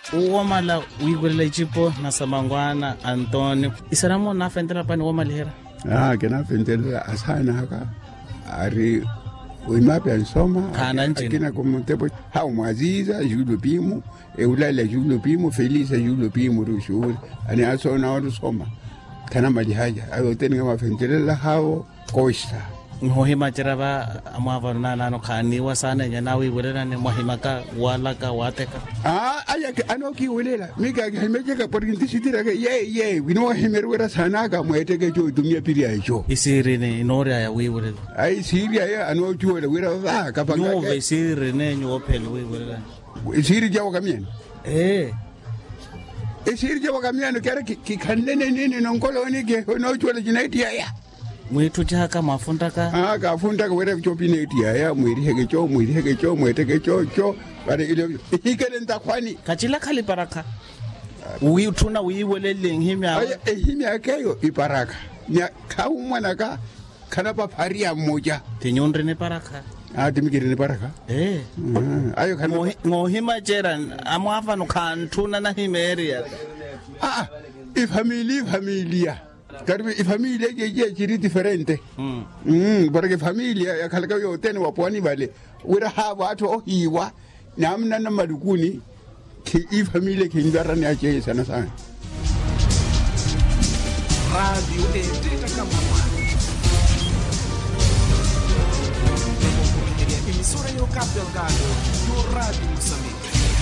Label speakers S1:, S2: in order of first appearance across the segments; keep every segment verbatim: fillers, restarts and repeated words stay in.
S1: Uomala uigwele ichipo na Samangwana Antonio. Isaramo na fendela pani uomalihera.
S2: Ah, kena fendela asana haka. Ari uimapi ansoma. Akina kumuntepo hao mwaziza julo pimu. Eulala julo pimu, Felisa julo pimu rushuri. Ani aso na wadu soma. Kana malihaja. Ayo teni kama fendela hao koista.
S1: Mohima cheraba amavana nano khaniwa sana nyanawi welena ne mohimaka walaka wateka.
S2: Ah, aya anoki welela. Mika himejeka por intisitira ke ye ye wino himerwera sana ka mweteke jo dumia piria jo.
S1: Isiri ne inore ya wi welela.
S2: Ai siria ya anoki wela wera va ka panga.
S1: No ve siri ne nyo pel wi welela.
S2: Siri jawo kamien.
S1: Eh.
S2: Isiri jawo kamien kera ki kanene nini nonkoloni ke no chwele jinaiti ya.
S1: Mwitu chaka mafunda ka
S2: ah ka funda ka wera chopi ne tia ya mwiri hege cho mwiri hege cho mwete ke cho cho bare ile hikere ntakwani
S1: kachila khali paraka uyi uthuna uyi weleleng himya
S2: ay himya keyo iparaka nya khaumwana ka khana pa pharia moja
S1: tinyondre ne paraka
S2: ah timikire ne paraka
S1: eh
S2: ayo khana
S1: ngohima cheran amwafa no khanthuna na himeria
S2: ah i family familia Karbi familia je je chiri diferente. Mm. Mm, porque familia ya kalaka yo tena wapwani vale. Wira ha watu ohiwa namna na madukuni ki i familia ki ndara ni aje sana sana.
S3: Radio Eteta Kamama. Emissora yo Cabo Delgado no Rádio Moçambique.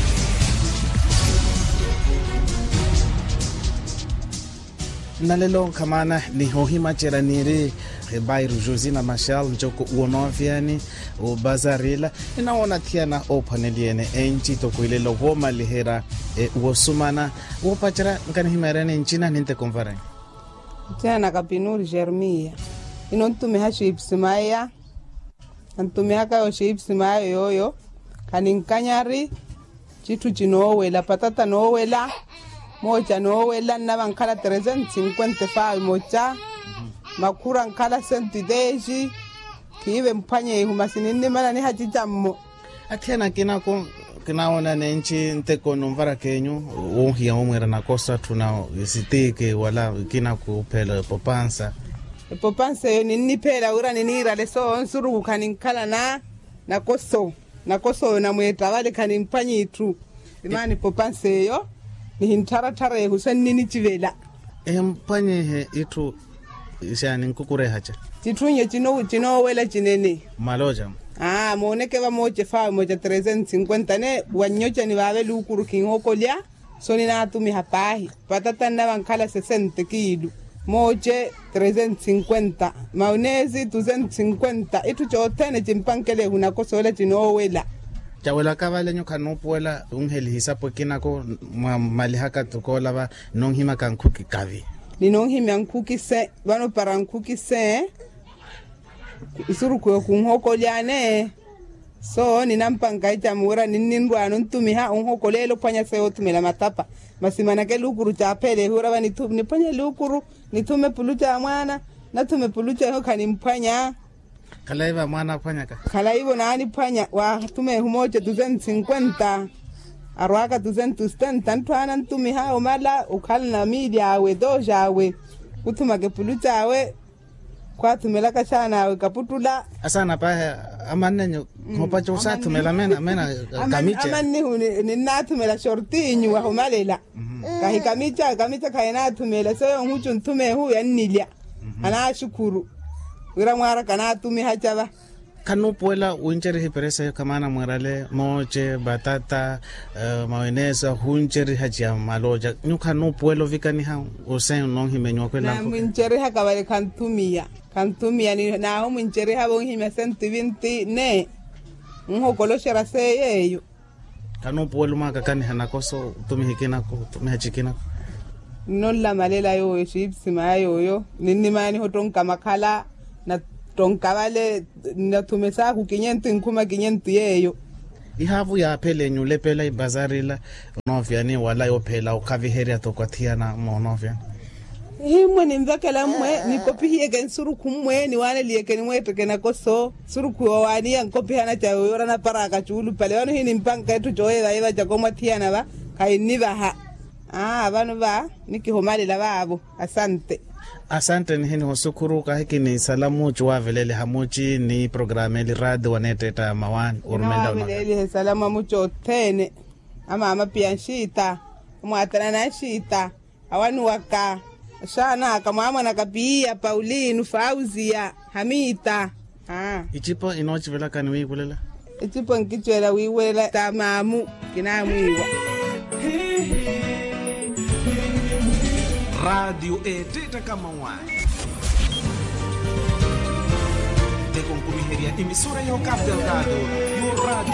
S1: Nalelo kamana ni hohima cheraniri Bairu Josina Mashal njoko uonoviani o bazarila inaona tiana o paneliene enchi to kuilelo goma lihera e uosumana upachara ngani himerene nchina ninte konfaren
S4: tena kapinuri Jeremia inontume ha shipsimaya antume haka yo shipsimaya yoyo kaninkanyari chitu chinowela patata nowela moja no wela na bankala trescientos cincuenta y cinco moja makura nkala senti deji kiwe mpanye humasinini mala ni hajijammo
S1: atena kina ko kinaona nenchi nteko nomvara kenyu ohia omwera na kosa tuna isitike wala kina kupela popansa
S4: popansa yo nini pela ura ninira leso nsuru kaninkala na na koso na koso na mweta wale kanimpanye itu imani popansa yo ni hintara tara husen nini chivela
S1: empanye he itu isani nkukure hacha
S4: chitunye chino chino wela chinene
S1: maloja
S4: ah moneke va moche fa moja trescientos cincuenta ne wanyocha ni vawe lukuru kingokolya soni na tumi hapahi patata na bankala sesenta kilo moche trescientos cincuenta maonezi doscientos cincuenta itu chotene chimpankele una kosola chino wela
S1: chawela kabale nyo kanopuela ungheli hisapo kinako malihaka tukola ba nonghima kankuki kavi
S4: ni nonghima nkuki se bano para nkuki se isuru ko kunhoko lyane so ni nampanga itamura ninindwa nontumi ha unhoko lelo panya se otumela matapa masimana ke lukuru cha pele hura bani tu ni panya lukuru ni tume pulucha mwana na tume pulucha ho kanimpanya
S1: kalaiva mwana panya ka
S4: kalaivo nani panya wa tume humoja doscientos cincuenta arwaka doscientos setenta ntwana ntumi hao mala ukhala na media awe doja awe utuma ke pulucha awe kwa tumela kashana awe kaputula
S1: asana pa amanenyo ngopacho mm. Sa tumela mena mena kamiche
S4: amanni huni ninna tumela shortinyu wa humalela mm -hmm. Kahi kamicha kamicha kaina tumela so nguchu ntume hu yanilya mm -hmm. Ana shukuru wira mwara kana tumi hachaba
S1: kanupuela uncheri hiperesa kamana mwarale moche batata uh, mayonesa huncheri hachia maloja nyuka nupuelo vikani ha usen non himenyo kwela
S4: na muncheri hakabale kantumia kantumia ni na ho muncheri habo hime cento veinte ne ngo koloshera seyeyo
S1: kanupuelo maka kani hanakoso tumi hikina ko tumi hachikina
S4: nolla malela yo shipsi mayo yo ninni mani hotonka makala na tonkabale na tumesa ku quinientos nkuma quinientos yeyo
S1: ihavu ya pele nyule pela ibazarila novia ni wala yo pela ukaviheria tokwatia na monovia
S4: himwe ni mvakala mwe ni kopihie gen suru kumwe ni wane lieke ni mwete kena koso suru kuwa wani ya nkopi hana cha uyora na paraka chulu pale wano hini mpanka etu choe wa eva chakoma tiana ba kainivaha ah vanu va nikihomalela vavo. Asante.
S1: Asante ni hini hosukuruka hiki ni salamu chwa velele hamuchi ni programe li radio waneteta mawani urumenda
S4: unaka. Velele salamu mucho tene ama ama pia nshita mwatana na nshita awanu waka shana kama na kapia Paulinu Fauzia Hamita. Ah
S1: ichipo inochi vela kanwi kulela
S4: ichipo nkichwela wiwela tamamu kinamwiwa
S3: Radio Eteta Kamawani. Te concumiheria emissora e o Cabo Delgado. E o rádio